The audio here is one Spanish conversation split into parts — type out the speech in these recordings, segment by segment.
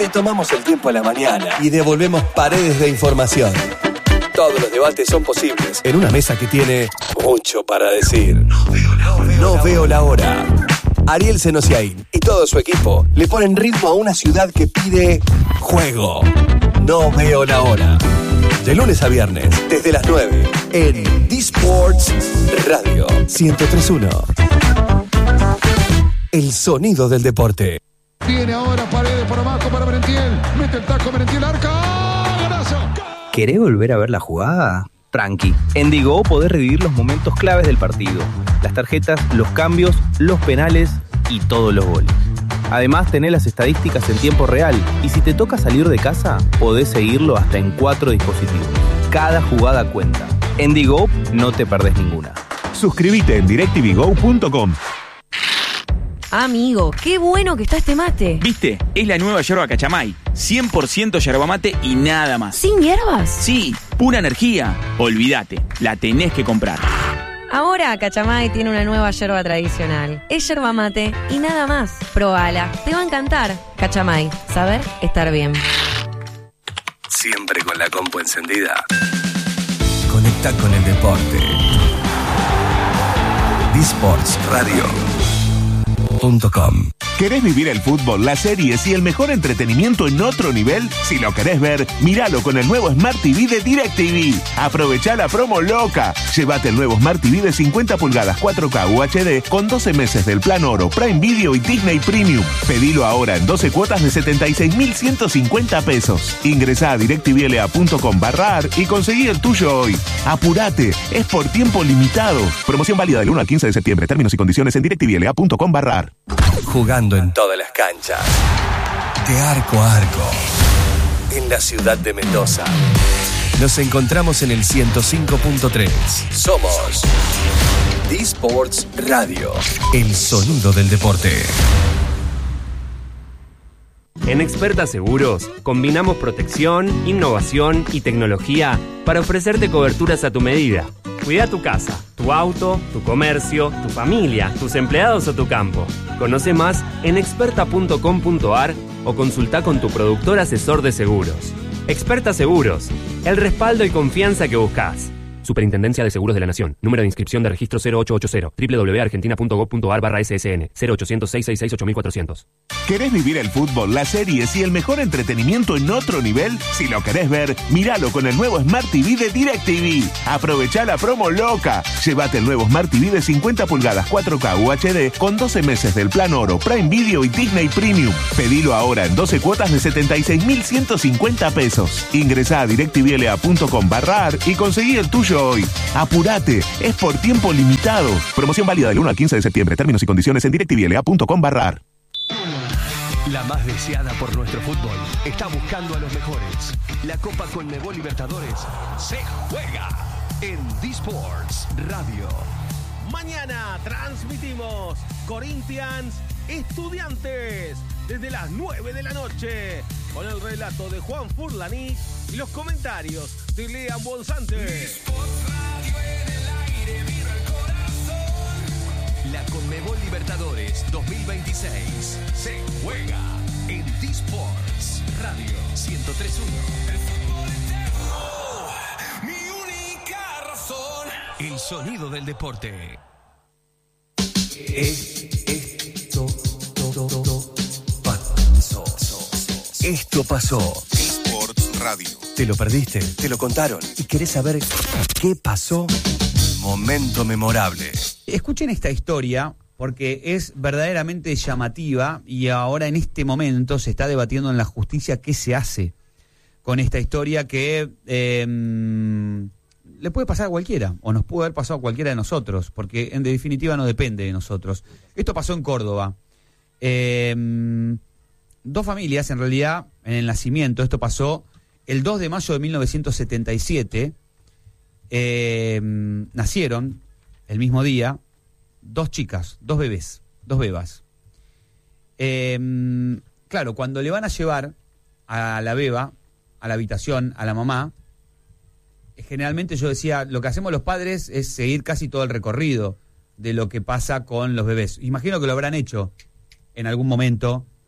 Le tomamos el tiempo a la mañana y devolvemos paredes de información. Todos los debates son posibles en una mesa que tiene mucho para decir. No veo la hora. Ariel Senosiaín y todo su equipo le ponen ritmo a una ciudad que pide juego. No veo la hora. De lunes a viernes, desde las 9, en D-Sports Radio 103.1. El sonido del deporte. Viene ahora Paredes por abajo para Merentiel. Mete el taco Merentiel, arca. ¡Golazo! ¿Querés volver a ver la jugada? Tranqui. En Digo podés revivir los momentos claves del partido. Las tarjetas, los cambios, los penales y todos los goles. Además, tenés las estadísticas en tiempo real. Y si te toca salir de casa, podés seguirlo hasta en 4 dispositivos. Cada jugada cuenta. En Digo no te perdés ninguna. Suscríbete en directvgo.com. Amigo, qué bueno que está este mate. ¿Viste? Es la nueva yerba Cachamay. 100% yerba mate y nada más. ¿Sin hierbas? Sí, pura energía. Olvídate, la tenés que comprar. Ahora Cachamay tiene una nueva yerba tradicional. Es yerba mate y nada más. Probala, te va a encantar. Cachamay, saber estar bien. Siempre con la compu encendida. Conecta con el deporte. D-Sports Radio.com. ¿Querés vivir el fútbol, las series y el mejor entretenimiento en otro nivel? Si lo querés ver, míralo con el nuevo Smart TV de DirecTV. Aprovechá la promo loca. Llévate el nuevo Smart TV de 50 pulgadas 4K UHD con 12 meses del plan Oro, Prime Video y Disney Premium. Pedilo ahora en 12 cuotas de 76.150 pesos. Ingresá a directvla.com/ar y conseguí el tuyo hoy. Apurate, es por tiempo limitado. Promoción válida del 1 al 15 de septiembre. Términos y condiciones en directvla.com/ar. Jugando en todas las canchas, de arco a arco, en la ciudad de Mendoza. Nos encontramos en el 105.3. Somos D-Sports Radio, el sonido del deporte. En Experta Seguros, combinamos protección, innovación y tecnología para ofrecerte coberturas a tu medida. Cuida tu casa, tu auto, tu comercio, tu familia, tus empleados o tu campo. Conoce más en experta.com.ar o consulta con tu productor asesor de seguros. Experta Seguros, el respaldo y confianza que buscas. Superintendencia de Seguros de la Nación. Número de inscripción de registro 0880. www.argentina.gov.ar/ssn. 0800-666-8400. ¿Querés vivir el fútbol, las series y el mejor entretenimiento en otro nivel? Si lo querés ver, míralo con el nuevo Smart TV de DirecTV. Aprovechá la promo loca. Llévate el nuevo Smart TV de 50 pulgadas 4K UHD con 12 meses del plan Oro, Prime Video y Disney Premium. Pedilo ahora en 12 cuotas de 76.150 pesos. Ingresá a directvla.com/ar y conseguí el tuyo hoy. Apurate, es por tiempo limitado. Promoción válida del 1 al 15 de septiembre. Términos y condiciones en directvla.com/ar. La más deseada por nuestro fútbol está buscando a los mejores. La Copa Conmebol Libertadores se juega en D-Sports Radio. Mañana transmitimos Corinthians Estudiantes desde las 9 de la noche con el relato de Juan Furlani y los comentarios de Lean Bolsante. La Conmebol Libertadores 2026 se juega en D-Sports Radio 103.1. Mi única razón. El sonido del deporte. Esto pasó. D-Sports Radio. ¿Te lo perdiste? ¿Te lo contaron? ¿Y querés saber qué pasó? Momento memorable. Escuchen esta historia porque es verdaderamente llamativa y ahora en este momento se está debatiendo en la justicia qué se hace con esta historia que le puede pasar a cualquiera o nos puede haber pasado a cualquiera de nosotros porque en definitiva no depende de nosotros. Esto pasó en Córdoba. Dos familias en realidad en el nacimiento. Esto pasó el 2 de mayo de 1977. Nacieron el mismo día dos chicas, dos bebés, dos bebas. Claro, cuando le van a llevar a la beba a la habitación, a la mamá, generalmente yo decía, lo que hacemos los padres es seguir casi todo el recorrido de lo que pasa con los bebés. Imagino que lo habrán hecho en algún momento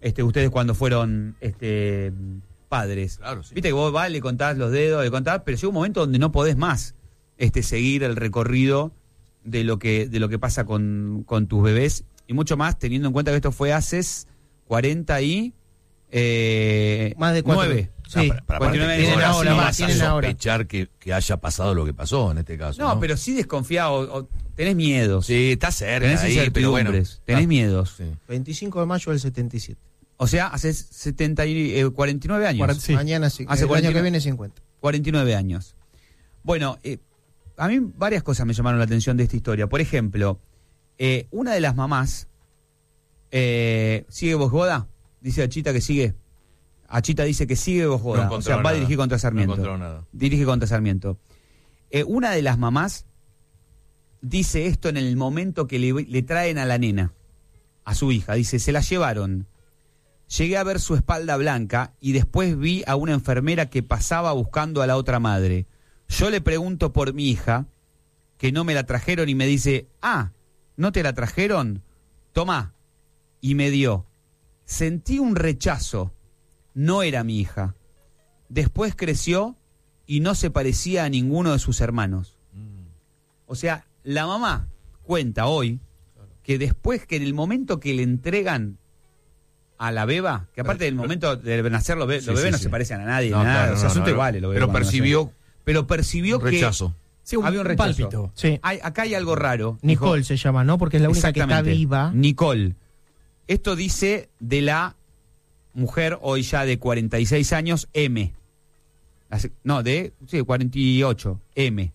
ustedes cuando fueron padres. Claro, sí. Viste que vos le contás los dedos, pero llega un momento donde no podés más seguir el recorrido de lo que pasa con tus bebés, y mucho más teniendo en cuenta que esto fue hace 40 y más de 9. Sí, para 49 tienen años. ahora, no más, vas a tienen ahora. sospechar que haya pasado lo que pasó en este caso. No, pero sí desconfiado, o tenés miedos. Sí, está cerca Tenés ahí, pero bueno. incertidumbres, tenés miedos. Sí. 25 de mayo del 77. O sea, hace 49 años. Sí. Mañana sí. Hace El 49 año que viene 50. 49 años. Bueno, a mí varias cosas me llamaron la atención de esta historia. Por ejemplo, una de las mamás, ¿sigue Bosgoda? Dice Achita que sigue. Achita dice que sigue Bosgoda. No o sea, va a dirigir contra Sarmiento. No encontró nada. Dirige contra Sarmiento. Una de las mamás dice esto en el momento que le traen a la nena, a su hija. Dice, se la llevaron. Llegué a ver su espalda blanca y después vi a una enfermera que pasaba buscando a la otra madre. Yo le pregunto por mi hija, que no me la trajeron, y me dice, ¿no te la trajeron? Tomá. Y me dio. Sentí un rechazo. No era mi hija. Después creció y no se parecía a ninguno de sus hermanos. O sea, la mamá cuenta hoy que después, que en el momento que le entregan a la beba, que aparte del momento de nacer los bebés no se parecen a nadie, No, nada, claro, o sea, no, son no, iguales los bebés pero cuando percibió nacen. Pero percibió un que rechazo. Sí, había un rechazo. pálpito. Sí. Acá hay algo raro. Nicole se llama, ¿no? Porque es la única que está Exactamente. viva. Nicole. Esto dice de la mujer, hoy ya de 46 años, M. No, de 48, M.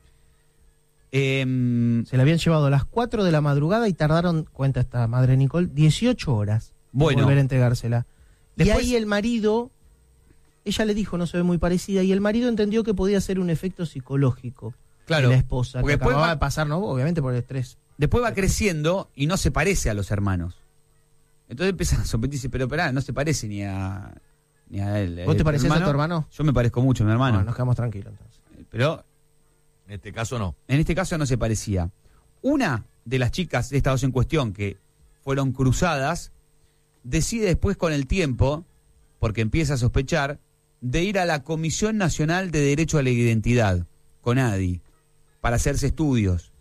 Se la habían llevado a las 4 de la madrugada y tardaron, cuenta esta madre Nicole, 18 horas en Bueno. volver a entregársela. Después- Y ahí el marido, ella le dijo, no se ve muy parecida, y el marido entendió que podía ser un efecto psicológico Claro, de la esposa, porque que después acababa va- de pasar, ¿no? Obviamente por el estrés. Después va creciendo y no se parece a los hermanos. Entonces empieza a sorprender y dice, pero esperá, no se parece ni a él. ¿Vos te pareces a tu hermano? Yo me parezco mucho a mi hermano. No, nos quedamos tranquilos entonces. Pero En este caso no. en este caso no se parecía. Una de las chicas de estas dos en cuestión que fueron cruzadas decide después, con el tiempo, porque empieza a sospechar, de ir a la Comisión Nacional de Derecho a la Identidad, CONADI, para hacerse estudios.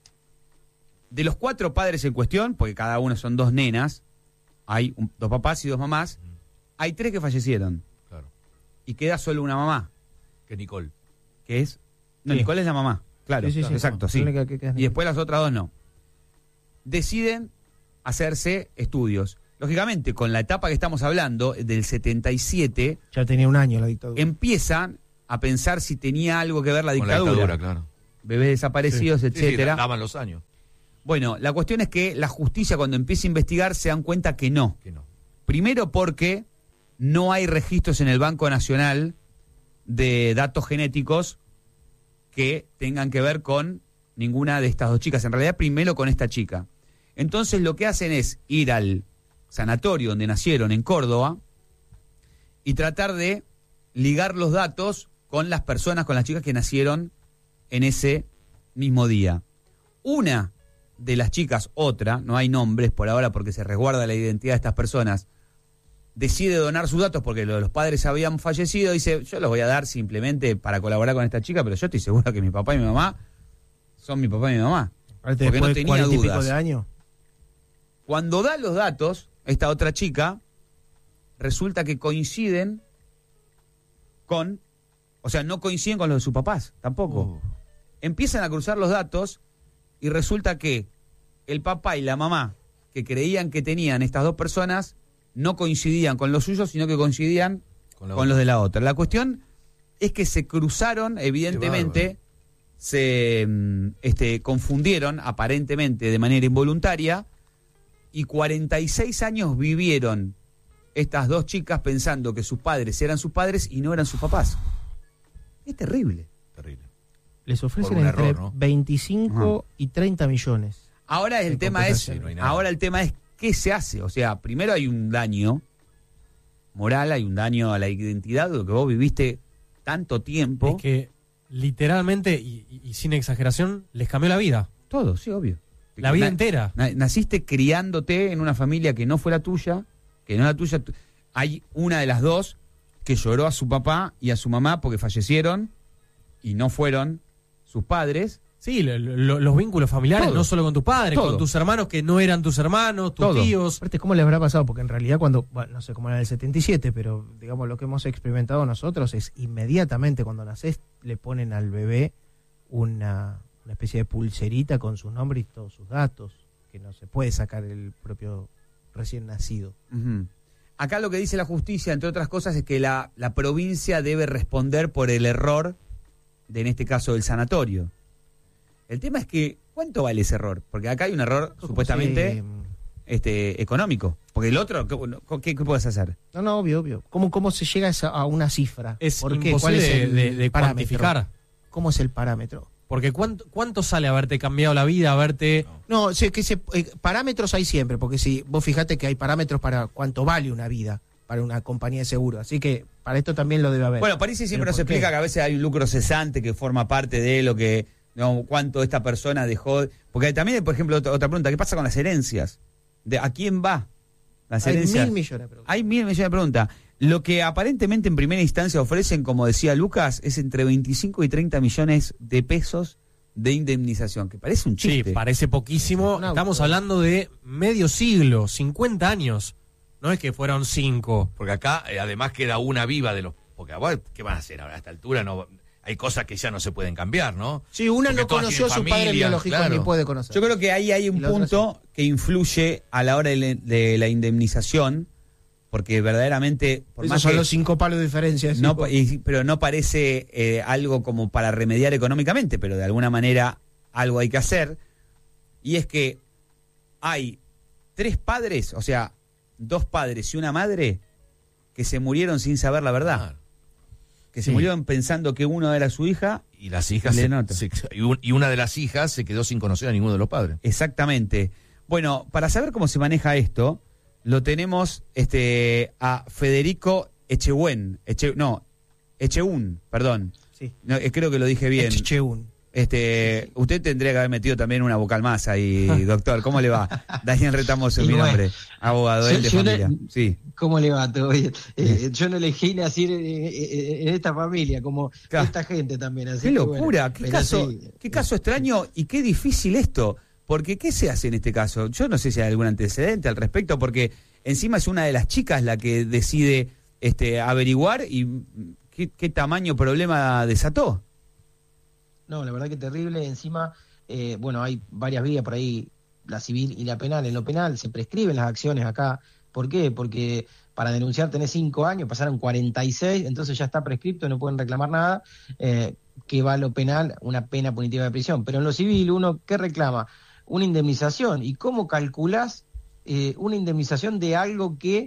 De los 4 padres en cuestión, porque cada uno son 2 nenas, hay 2 papás y 2 mamás, hay 3 que fallecieron. Claro. Y queda solo una mamá, Que Nicole. que es... No, Sí. Nicole es la mamá. Claro, Sí, sí, sí. exacto, La sí. única que queda es Y después las otras 2 no. Deciden hacerse estudios. Lógicamente, con la etapa que estamos hablando, del 77, Ya tenía un año la dictadura. empiezan a pensar si tenía algo que ver la Con la dictadura. dictadura, claro. Bebés desaparecidos, Sí, sí, etcétera. daban los años. Bueno, la cuestión es que la justicia, cuando empieza a investigar, se dan cuenta que no. Que no. Primero porque no hay registros en el Banco Nacional de datos genéticos que tengan que ver con ninguna de estas 2 chicas. En realidad, primero con esta chica. Entonces lo que hacen es ir al sanatorio donde nacieron, en Córdoba, y tratar de ligar los datos con las personas, con las chicas que nacieron en ese mismo día. Una de las chicas, otra, no hay nombres por ahora porque se resguarda la identidad de estas personas, decide donar sus datos porque los padres habían fallecido. Dice, yo los voy a dar simplemente para colaborar con esta chica, pero yo estoy seguro que mi papá y mi mamá son mi papá y mi mamá. Aparte, porque no después de tenía 40 y pico dudas. de años. Cuando da los datos, esta otra chica, resulta que coinciden con, o sea, no coinciden con los de sus papás, tampoco. Empiezan a cruzar los datos y resulta que el papá y la mamá que creían que tenían estas 2 personas no coincidían con los suyos, sino que coincidían con los de la otra. La cuestión es que se cruzaron, evidentemente, se confundieron aparentemente de manera involuntaria, y 46 años vivieron estas 2 chicas pensando que sus padres eran sus padres y no eran sus papás. Es terrible. Terrible. Les ofrecen Por un entre error, ¿no? 25 y 30 millones. Ahora el En tema es, compensación. no hay nada. ahora el tema es qué se hace. O sea, primero hay un daño moral, hay un daño a la identidad de lo que vos viviste tanto tiempo. Es que literalmente, y sin exageración, les cambió la vida. Todo, sí, obvio. La vida entera. Naciste criándote en una familia que no fue la tuya, que no es la tuya. Hay una de las dos que lloró a su papá y a su mamá porque fallecieron y no fueron sus padres. Sí, los vínculos familiares, Todo. no solo con tus padres, Todo. con tus hermanos que no eran tus hermanos, tus tíos. Aparte, ¿cómo le habrá pasado? Porque en realidad cuando, bueno, no sé cómo era el 77, pero digamos lo que hemos experimentado nosotros es inmediatamente cuando nacés le ponen al bebé una especie de pulserita con su nombre y todos sus datos, que no se puede sacar el propio recién nacido. Uh-huh. Acá lo que dice la justicia, entre otras cosas, es que la provincia debe responder por el error en este caso, del sanatorio. El tema es que, ¿cuánto vale ese error? Porque acá hay un error supuestamente económico. Porque el otro, ¿qué puedes hacer? No, obvio. ¿Cómo se llega a una cifra? Es ¿Por qué? imposible ¿Cuál es el de parámetro? cuantificar. ¿Cómo es el parámetro? Porque ¿cuánto sale haberte cambiado la vida, haberte... No, parámetros hay siempre, porque si vos fijate que hay parámetros para cuánto vale una vida para una compañía de seguro, así que para esto también lo debe haber. Bueno, Parisi siempre nos explica que a veces hay un lucro cesante que forma parte de lo que, no, cuánto esta persona dejó, porque también, por ejemplo, otra pregunta, ¿qué pasa con las herencias? ¿A quién va las herencias? Hay 1.000 millones de preguntas. Hay 1.000 millones de preguntas. Lo que aparentemente en primera instancia ofrecen, como decía Lucas, es entre 25 y 30 millones de pesos de indemnización, que parece un chiste. Sí, parece poquísimo. Estamos hablando de medio siglo, 50 años. No es que fueron 5. Porque acá, además, queda una viva de los... Porque ahora, ¿qué van a hacer ahora? A esta altura no hay cosas que ya no se pueden cambiar, ¿no? Sí, una porque no conoció a su padre biológico, claro. ni puede conocer. Yo creo que ahí hay un punto que influye a la hora de la indemnización, porque verdaderamente... Por Esos más son que los 5 palos de diferencia. no, pero no parece algo como para remediar económicamente, pero de alguna manera algo hay que hacer. Y es que hay 3 padres, o sea, 2 padres y una madre que se murieron sin saber la verdad. Claro. Que se murieron pensando que uno era su hija. Y las hijas y una de las hijas se quedó sin conocer a ninguno de los padres. Exactamente. Bueno, para saber cómo se maneja esto, lo tenemos a Federico Echeún, perdón. Sí. No, creo que lo dije bien. Echeún. Usted tendría que haber metido también una vocal más ahí, doctor. ¿Cómo le va? Daniel Retamoso es mi nombre. Abogado, él de familia. Sí. ¿Cómo le va? ¿Todo bien? Yo no elegí nacer en esta familia, como esta gente también. Así ¡qué locura! Bueno, ¿Qué caso extraño y qué difícil esto? Porque, ¿qué se hace en este caso? Yo no sé si hay algún antecedente al respecto, porque encima es una de las chicas la que decide averiguar y qué tamaño problema desató. No, la verdad que terrible. Encima, bueno, hay varias vías por ahí, la civil y la penal. En lo penal se prescriben las acciones acá. ¿Por qué? Porque para denunciar tenés 5 años, pasaron 46, entonces ya está prescripto, no pueden reclamar nada. Que va a lo penal, una pena punitiva de prisión. Pero en lo civil, uno, ¿qué reclama? Una indemnización. ¿Y cómo calculás una indemnización de algo que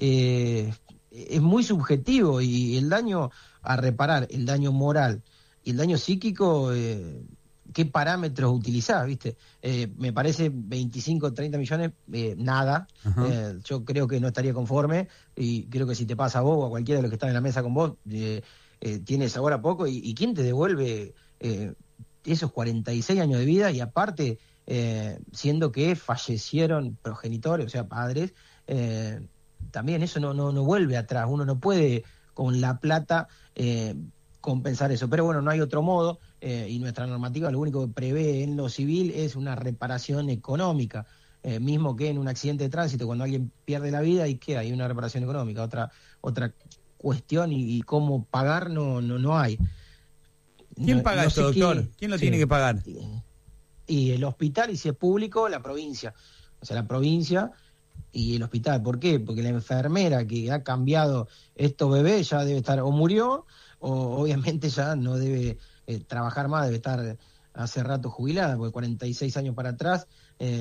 es muy subjetivo? Y el daño a reparar, el daño moral y el daño psíquico, ¿qué parámetros utilizás? ¿Viste? Me parece 25, 30 millones, nada. Yo creo que no estaría conforme, y creo que si te pasa a vos o a cualquiera de los que están en la mesa con vos, tiene sabor a poco. ¿Y quién te devuelve esos 46 años de vida? Y aparte, siendo que fallecieron progenitores, o sea, padres, también eso no vuelve atrás. Uno no puede con la plata compensar eso, pero bueno, no hay otro modo, y nuestra normativa lo único que prevé en lo civil es una reparación económica, mismo que en un accidente de tránsito, cuando alguien pierde la vida, y que hay una reparación económica. Otra cuestión y cómo pagar no hay. ¿Quién paga esto, doctor? ¿Quién lo tiene que pagar? Y el hospital, y si es público, la provincia. O sea, la provincia y el hospital. ¿Por qué? Porque la enfermera que ha cambiado estos bebés ya debe estar, o murió, o obviamente ya no debe trabajar más, debe estar hace rato jubilada, porque 46 años para atrás,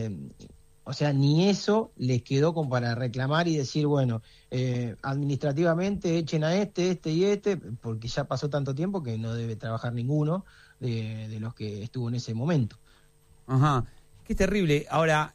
o sea, ni eso les quedó como para reclamar y decir, bueno, administrativamente echen a este y este, porque ya pasó tanto tiempo que no debe trabajar ninguno de los que estuvo en ese momento. Ajá, qué terrible. Ahora,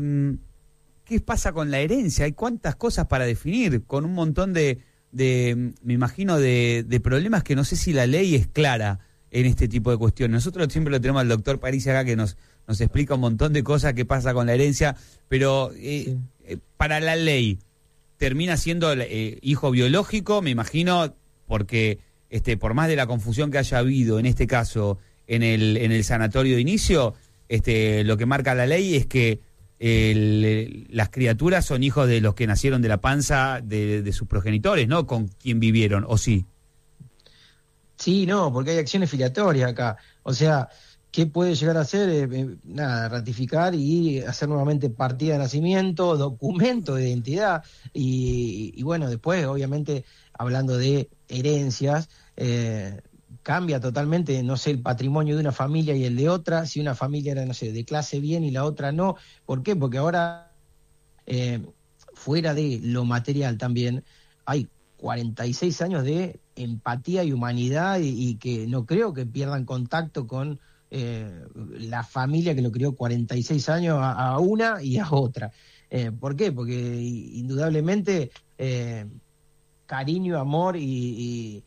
¿qué pasa con la herencia? Hay cuántas cosas para definir, con un montón me imagino, de problemas que no sé si la ley es clara en este tipo de cuestiones. Nosotros siempre lo tenemos al doctor Parisi acá, que nos explica un montón de cosas que pasa con la herencia, pero para la ley, termina siendo hijo biológico, me imagino, porque por más de la confusión que haya habido en este caso en el sanatorio de inicio, lo que marca la ley es que las criaturas son hijos de los que nacieron de la panza de sus progenitores, ¿no? Con quien vivieron, ¿o sí? Sí, no, porque hay acciones filiatorias acá. O sea, ¿qué puede llegar a hacer? Nada, ratificar y hacer nuevamente partida de nacimiento, documento de identidad y bueno, después, obviamente, hablando de herencias, cambia totalmente, no sé, el patrimonio de una familia y el de otra, si una familia era, no sé, de clase bien y la otra no. ¿Por qué? Porque ahora, fuera de lo material también, hay 46 años de empatía y humanidad y que no creo que pierdan contacto con la familia que lo crió 46 años a una y a otra. ¿Por qué? Porque indudablemente cariño, amor y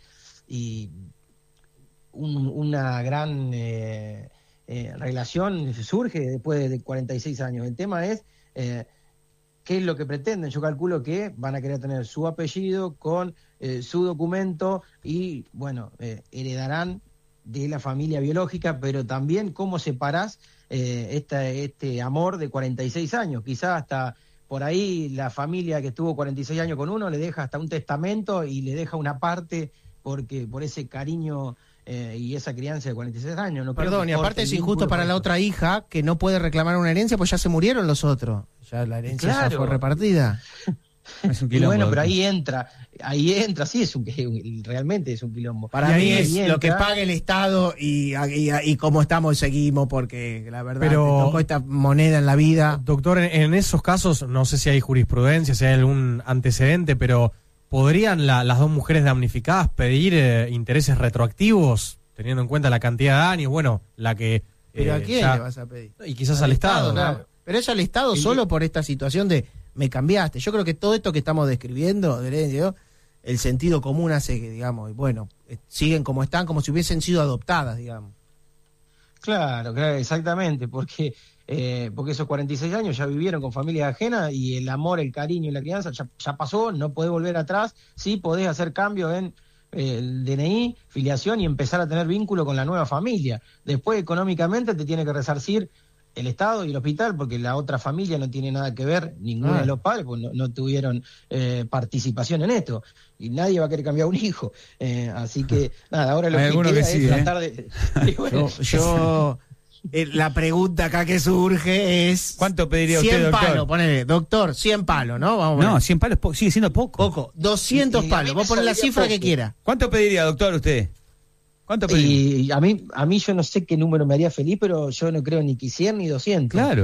una gran relación surge después de 46 años. El tema es qué es lo que pretenden. Yo calculo que van a querer tener su apellido con su documento y, bueno, heredarán de la familia biológica, pero también cómo separás este amor de 46 años. Quizás hasta por ahí la familia que estuvo 46 años con uno le deja hasta un testamento y le deja una parte porque por ese cariño y esa crianza de 46 años. No Perdón, y aparte es injusto para la otra hija que no puede reclamar una herencia, pues ya se murieron los otros. Ya la herencia ya fue repartida. Es un Y quilombo. bueno, pero ahí entra, sí, realmente es un quilombo. Para mí es ahí lo que entra- pague el Estado y cómo estamos seguimos, porque la verdad Pero- me tocó esta moneda en la vida. Doctor, en esos casos, no sé si hay jurisprudencia, si hay algún antecedente, pero ¿podrían las dos mujeres damnificadas pedir intereses retroactivos, teniendo en cuenta la cantidad de años? Bueno, la que... ¿Pero a quién ya- le vas a pedir? Y quizás al Estado, ¿no? claro. Pero es al Estado solo por esta situación de me cambiaste. Yo creo que todo esto que estamos describiendo, de herencia, el sentido común hace que, digamos, y bueno, siguen como están, como si hubiesen sido adoptadas, digamos. Claro, exactamente, porque esos 46 años ya vivieron con familias ajenas y el amor, el cariño y la crianza ya pasó, no podés volver atrás, sí podés hacer cambios en el DNI, filiación y empezar a tener vínculo con la nueva familia. Después económicamente te tiene que resarcir el Estado y el hospital, porque la otra familia no tiene nada que ver, ninguno de los padres, pues no tuvieron participación en esto, y nadie va a querer cambiar un hijo. Así que, nada, ahora lo Hay que algunos queda que sí, es tratar de... y bueno, La pregunta acá que surge es... ¿Cuánto pediría 100 usted, doctor? palos, ponele, doctor, 100 palos, ¿no? Vamos a No, poner. 100 palos sigue siendo poco. Poco, 200 Y a mí palos, me vos ponés la saldría cifra que poco. quiera. ¿Cuánto pediría, doctor, usted? ¿Cuánto pediría? Y a mí yo no sé qué número me haría feliz, pero yo no creo ni que 100 ni 200. Claro.